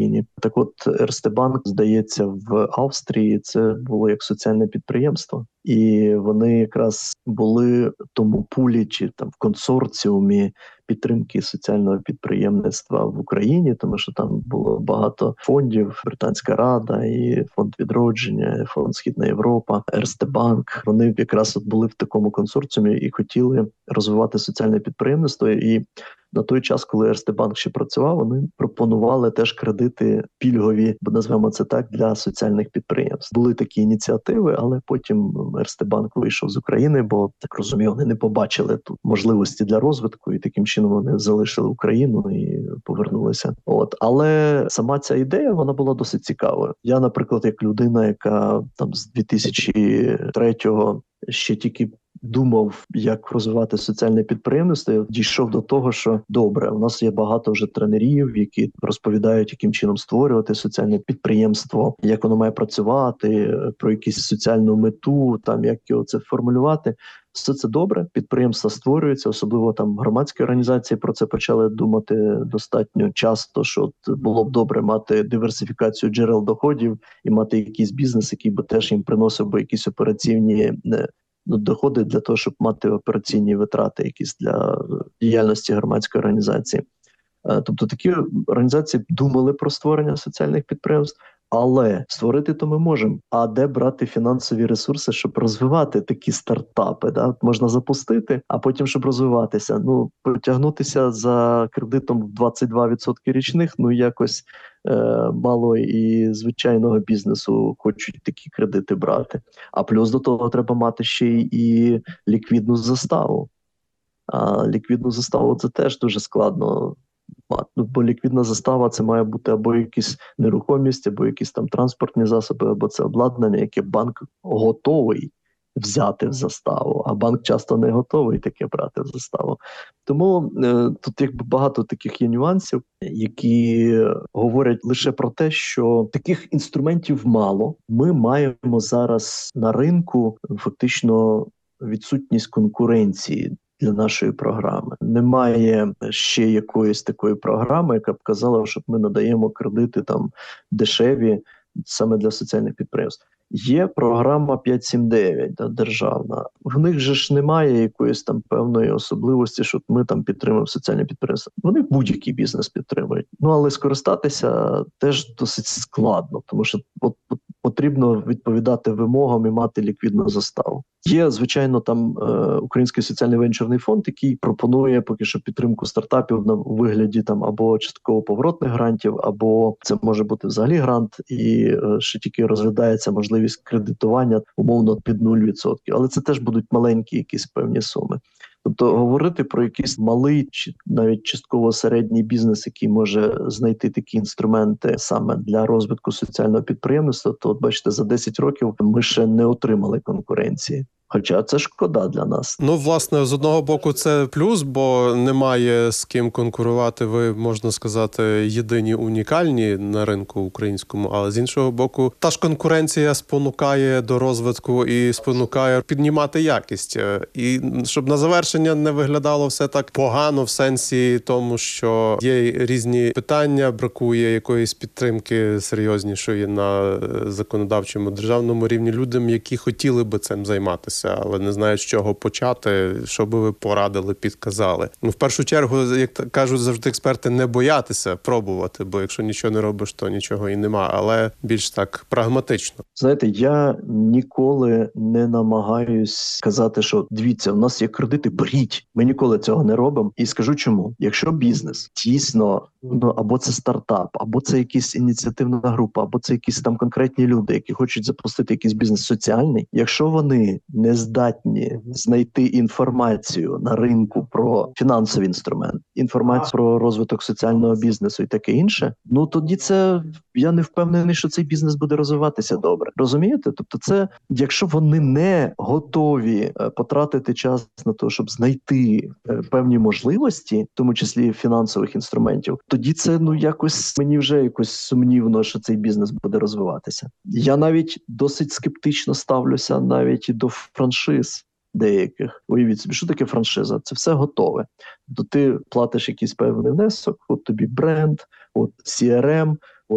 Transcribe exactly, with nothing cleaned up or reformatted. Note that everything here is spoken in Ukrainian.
Україні. Так от, Ерсте Банк, здається, в Австрії це було як соціальне підприємство. І вони якраз були в тому пулі чи там в консорціумі підтримки соціального підприємництва в Україні, тому що там було багато фондів, Британська Рада, і Фонд відродження, Фонд Східна Європа, Ерсте Банк. Вони якраз от були в такому консорціумі і хотіли розвивати соціальне підприємництво. І на той час, коли Ерсте Банк ще працював, вони пропонували теж кредити пільгові, бо назвемо це так, для соціальних підприємств. Були такі ініціативи, але потім Ерсте Банк вийшов з України, бо, так розумію, вони не побачили тут можливості для розвитку, і таким чином вони залишили Україну і повернулися. От. Але сама ця ідея, вона була досить цікавою. Я, наприклад, як людина, яка там з дві тисячі третього ще тільки думав, як розвивати соціальне підприємництво, я дійшов до того, що добре, у нас є багато вже тренерів, які розповідають, яким чином створювати соціальне підприємство, як воно має працювати, про якусь соціальну мету, там як його це формулювати. Все це добре, підприємства створюються, особливо там громадські організації про це почали думати достатньо часто, що от було б добре мати диверсифікацію джерел доходів і мати якийсь бізнес, який би теж їм приносив би якісь операційні доходи для того, щоб мати операційні витрати якісь для діяльності громадської організації. Тобто такі організації думали про створення соціальних підприємств, але створити то ми можемо. А де брати фінансові ресурси, щоб розвивати такі стартапи? Да? Можна запустити, а потім, щоб розвиватися. Ну, потягнутися за кредитом в двадцять два відсотки річних, ну якось е- мало і звичайного бізнесу хочуть такі кредити брати. А плюс до того треба мати ще і ліквідну заставу. А ліквідну заставу це теж дуже складно. Ну, бо ліквідна застава – це має бути або якісь нерухомість, або якісь там транспортні засоби, або це обладнання, яке банк готовий взяти в заставу, а банк часто не готовий таке брати в заставу. Тому е, тут якби багато таких є нюансів, які говорять лише про те, що таких інструментів мало. Ми маємо зараз на ринку фактично відсутність конкуренції для нашої програми. Немає ще якоїсь такої програми, яка б казала, що ми надаємо кредити там дешеві саме для соціальних підприємств. Є програма п'ять сім дев'ять, да, державна. В них же ж немає якоїсь там певної особливості, що ми там підтримуємо соціальне підприємство. Вони будь-який бізнес підтримують. Ну, але скористатися теж досить складно, тому що от, от, потрібно відповідати вимогам і мати ліквідну заставу. Є, звичайно, там е, Український соціальний венчурний фонд, який пропонує поки що підтримку стартапів на вигляді там або частково поворотних грантів, або це може бути взагалі грант, і е, ще тільки розглядається можливість кредитування умовно під нуль відсотків. Але це теж будуть маленькі якісь певні суми. Тобто говорити про якийсь малий чи навіть частково середній бізнес, який може знайти такі інструменти саме для розвитку соціального підприємництва, то от бачите, за десять років ми ще не отримали конкуренції. Хоча це шкода для нас. Ну, власне, з одного боку це плюс, бо немає з ким конкурувати. Ви, можна сказати, єдині унікальні на ринку українському, але з іншого боку, та ж конкуренція спонукає до розвитку і спонукає піднімати якість. І щоб на завершення не виглядало все так погано в сенсі тому, що є різні питання, бракує якоїсь підтримки серйознішої на законодавчому державному рівні людям, які хотіли би цим займатися, але не знають, з чого почати, що би ви порадили, підказали. Ну, в першу чергу, як кажуть завжди експерти, не боятися пробувати, бо якщо нічого не робиш, то нічого і нема, але більш так прагматично. Знаєте, я ніколи не намагаюсь казати, що дивіться, у нас є кредити, беріть. Ми ніколи цього не робимо. І скажу чому. Якщо бізнес дійсно, ну, або це стартап, або це якась ініціативна група, або це якісь там конкретні люди, які хочуть запустити якийсь бізнес соціальний, якщо вони не здатні знайти інформацію на ринку про фінансовий інструмент, інформацію про розвиток соціального бізнесу і таке інше, ну тоді це, я не впевнений, що цей бізнес буде розвиватися добре. Розумієте? Тобто це, якщо вони не готові потратити час на те, щоб знайти певні можливості, в тому числі фінансових інструментів, тоді це, ну, якось, мені вже якось сумнівно, що цей бізнес буде розвиватися. Я навіть досить скептично ставлюся навіть і до франшиз деяких. Уявіть собі, що таке франшиза? Це все готове. Тобто ти платиш якийсь певний внесок, от тобі бренд, от сі ар ем,